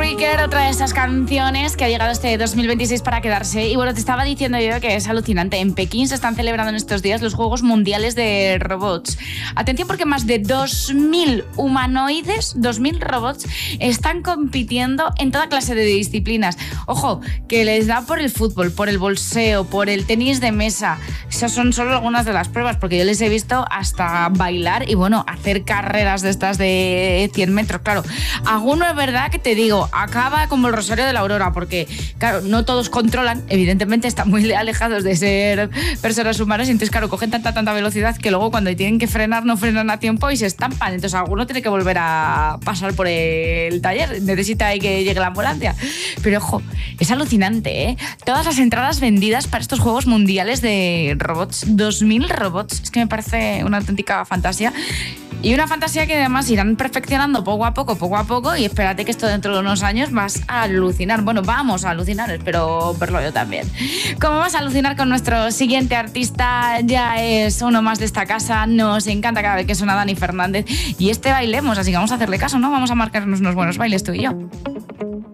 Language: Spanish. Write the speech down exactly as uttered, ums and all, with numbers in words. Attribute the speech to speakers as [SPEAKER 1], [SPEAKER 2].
[SPEAKER 1] Freaker, otra de esas canciones que ha llegado este dos mil veintiséis para quedarse. Y bueno, te estaba diciendo yo que es alucinante. En Pekín se están celebrando en estos días los Juegos Mundiales de Robots. Atención, porque más de dos mil humanoides, dos mil robots, están compitiendo en toda clase de disciplinas. Ojo, que les da por el fútbol, por el bolseo, por el tenis de mesa. Esas son solo algunas de las pruebas, porque yo les he visto hasta bailar y bueno, hacer carreras de estas de cien metros. Claro, alguno es verdad que te digo, acaba como el Rosario de la Aurora, porque claro, no todos controlan, evidentemente están muy alejados de ser personas humanas, y entonces claro, cogen tanta tanta velocidad que luego cuando tienen que frenar no frenan a tiempo y se estampan. Entonces alguno tiene que volver a pasar por el taller, necesita ahí que llegue la ambulancia. Pero ojo, es alucinante, ¿eh? Todas las entradas vendidas para estos Juegos Mundiales de robots, dos mil robots, es que me parece una auténtica fantasía. Y una fantasía que además irán perfeccionando poco a poco, poco a poco, y espérate que esto dentro de unos años vas a alucinar. Bueno, vamos a alucinar, espero verlo yo también. Como vas a alucinar con nuestro siguiente artista, ya es uno más de esta casa, nos encanta cada vez que suena Dani Fernández, y este bailemos, así que vamos a hacerle caso, ¿no? Vamos a marcarnos unos buenos bailes tú y yo.